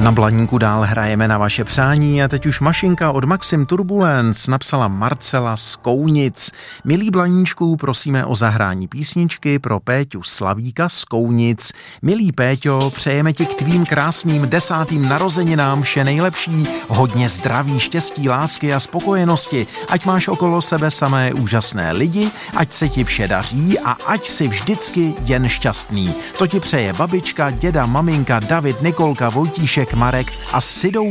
Na Blaníku dál hrajeme na vaše přání a teď už mašinka od Maxim Turbulence napsala Marcela z Kounic. Milí Blaníčku, prosíme o zahrání písničky pro Péťu Slavíka z Kounic. Milý Péťo, přejeme ti k tvým krásným 10. narozeninám vše nejlepší, hodně zdraví, štěstí, lásky a spokojenosti, ať máš okolo sebe samé úžasné lidi, ať se ti vše daří a ať si vždycky jen šťastný. To ti přeje babička, děda, maminka, David, Nikolka, Vojtíšek, Marek a s Sidou